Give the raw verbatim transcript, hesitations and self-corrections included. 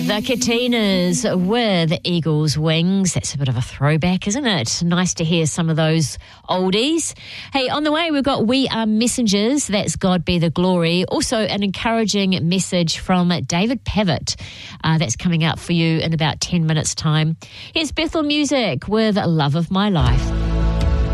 The Katinas with Eagle's Wings. That's a bit of a throwback, isn't it? Nice to hear some of those oldies. Hey, on the way, we've got We Are Messengers. That's God Be the Glory. Also, an encouraging message from David Pavitt. Uh, that's coming up for you in about ten minutes' time. Here's Bethel Music with Love of My Life.